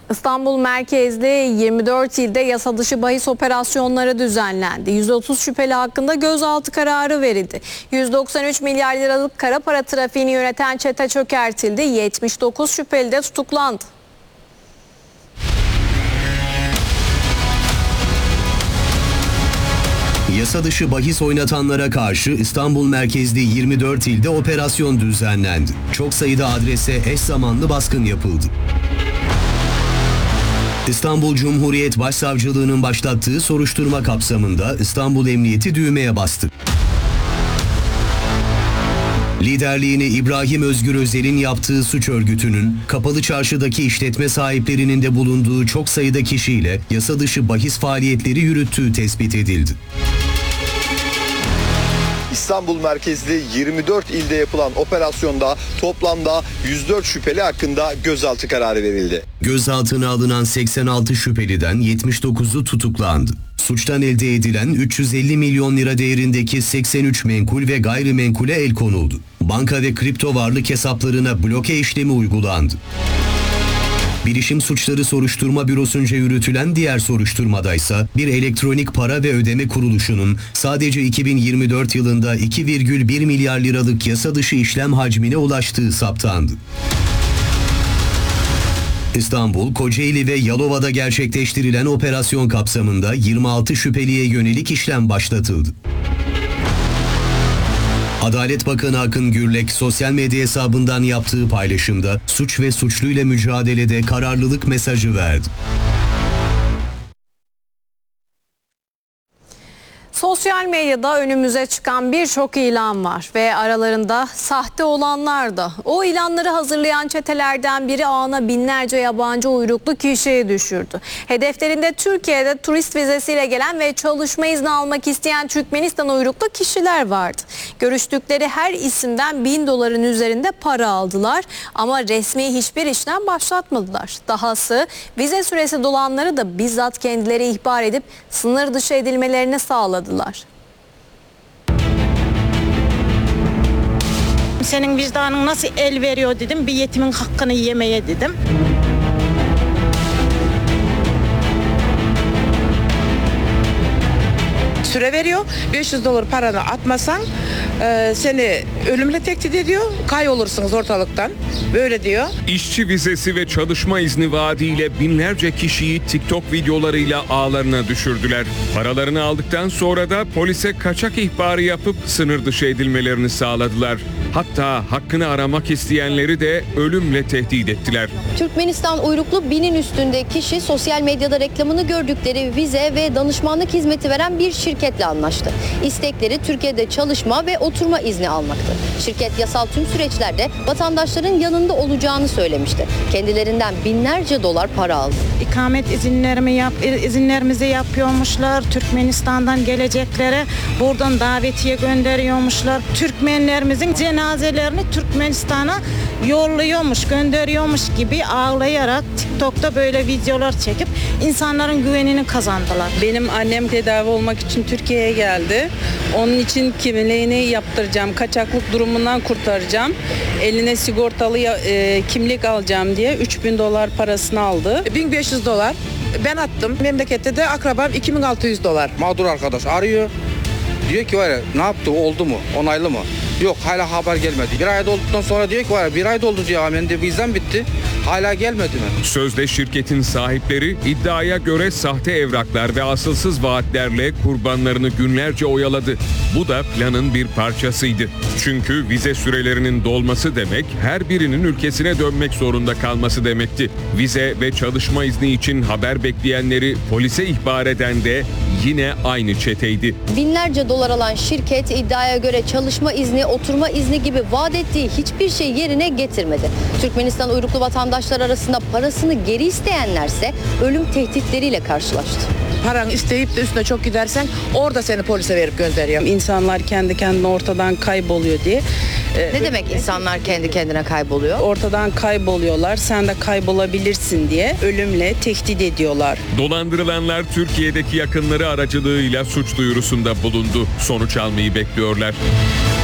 İstanbul merkezli 24 ilde yasa dışı bahis operasyonları düzenlendi. 130 şüpheli hakkında gözaltı kararı verildi. 193 milyar liralık kara para trafiğini yöneten çete çökertildi. 79 şüpheli de tutuklandı. Yasa dışı bahis oynatanlara karşı İstanbul merkezli 24 ilde operasyon düzenlendi. Çok sayıda adrese eş zamanlı baskın yapıldı. İstanbul Cumhuriyet Başsavcılığı'nın başlattığı soruşturma kapsamında İstanbul Emniyeti düğmeye bastı. Liderliğini İbrahim Özgür Özel'in yaptığı suç örgütünün Kapalı Çarşı'daki işletme sahiplerinin de bulunduğu çok sayıda kişiyle yasa dışı bahis faaliyetleri yürüttüğü tespit edildi. İstanbul merkezli 24 ilde yapılan operasyonda toplamda 104 şüpheli hakkında gözaltı kararı verildi. Gözaltına alınan 86 şüpheliden 79'u tutuklandı. Suçtan elde edilen 350 milyon lira değerindeki 83 menkul ve gayrimenkule el konuldu. Banka ve kripto varlık hesaplarına bloke işlemi uygulandı. Bilişim Suçları Soruşturma Bürosu'nca yürütülen diğer soruşturmadaysa bir elektronik para ve ödeme kuruluşunun sadece 2024 yılında 2,1 milyar liralık yasa dışı işlem hacmine ulaştığı saptandı. İstanbul, Kocaeli ve Yalova'da gerçekleştirilen operasyon kapsamında 26 şüpheliye yönelik işlem başlatıldı. Adalet Bakanı Akın Gürlek sosyal medya hesabından yaptığı paylaşımda suç ve suçluyla mücadelede kararlılık mesajı verdi. Sosyal medyada önümüze çıkan birçok ilan var ve aralarında sahte olanlar da. O ilanları hazırlayan çetelerden biri ağına binlerce yabancı uyruklu kişiyi düşürdü. Hedeflerinde Türkiye'de turist vizesiyle gelen ve çalışma izni almak isteyen Türkmenistan uyruklu kişiler vardı. Görüştükleri her isimden $1000'ın üzerinde para aldılar ama resmi hiçbir işlem başlatmadılar. Dahası vize süresi dolanları da bizzat kendileri ihbar edip sınır dışı edilmelerini sağladı. Senin vicdanın nasıl el veriyor dedim. Bir yetimin hakkını yemeye dedim. Süre veriyor. $500 paranı atmasan seni ölümle tehdit ediyor. Kaybolursunuz ortalıktan. Böyle diyor. İşçi vizesi ve çalışma izni vaadiyle binlerce kişiyi TikTok videolarıyla ağlarına düşürdüler. Paralarını aldıktan sonra da polise kaçak ihbarı yapıp sınır dışı edilmelerini sağladılar. Hatta hakkını aramak isteyenleri de ölümle tehdit ettiler. Türkmenistan uyruklu 1000'in üstünde kişi sosyal medyada reklamını gördükleri vize ve danışmanlık hizmeti veren bir şirketle anlaştı. İstekleri Türkiye'de çalışma ve oturma izni almaktı. Şirket yasal tüm süreçlerde vatandaşların yanında olacağını söylemişti. Kendilerinden binlerce dolar para aldı. İkamet izinlerimizi yapıyormuşlar. Türkmenistan'dan geleceklere buradan davetiye gönderiyormuşlar. Türkmenlerimizin cenazelerini Türkmenistan'a yolluyormuş, gönderiyormuş gibi ağlayarak TikTok'ta böyle videolar çekip insanların güvenini kazandılar. Benim annem tedavi olmak için Türkiye'ye geldi. Onun için kimliğini yaptıracağım, kaçaklık durumundan kurtaracağım. Eline sigortalı kimlik alacağım diye $3000 parasını aldı. $1500 ben attım. Memlekette de akrabam $2600. Mağdur arkadaş arıyor. Diyor ki var ya, ne yaptı, oldu mu, onaylı mı? Yok, hala haber gelmedi. Bir ay olduktan sonra diyor ki var ya, bir ay doldu diyor, benim de vizem bitti. Hala gelmedi mi? Sözde şirketin sahipleri iddiaya göre sahte evraklar ve asılsız vaatlerle kurbanlarını günlerce oyaladı. Bu da planın bir parçasıydı. Çünkü vize sürelerinin dolması demek her birinin ülkesine dönmek zorunda kalması demekti. Vize ve çalışma izni için haber bekleyenleri polise ihbar eden de yine aynı çeteydi. Binlerce dolar alan şirket iddiaya göre çalışma izni, oturma izni gibi vaat ettiği hiçbir şey yerine getirmedi. Türkmenistan uyruklu vatandaşlar arasında parasını geri isteyenlerse ölüm tehditleriyle karşılaştı. Paranı isteyip de üstüne çok gidersen orada seni polise verip gönderiyor. İnsanlar kendi kendine ortadan kayboluyor diye. Ne demek insanlar kendi kendine kayboluyor? Ortadan kayboluyorlar, sen de kaybolabilirsin diye ölümle tehdit ediyorlar. Dolandırılanlar Türkiye'deki yakınları aracılığıyla suç duyurusunda bulundu. Sonuç almayı bekliyorlar.